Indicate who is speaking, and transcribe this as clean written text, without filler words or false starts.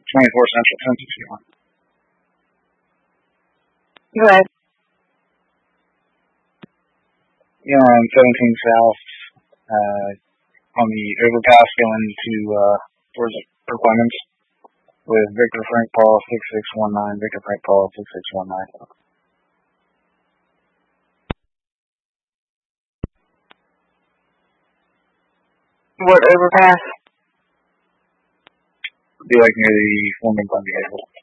Speaker 1: 24 Central, 1061.
Speaker 2: Go ahead.
Speaker 1: You're on 17 South, on the overpass going to, towards Clemens with Victor Frank Paul 6619, Victor Frank Paul 6619.
Speaker 2: What overpass?
Speaker 1: Be like near the Foreman Bundy exit.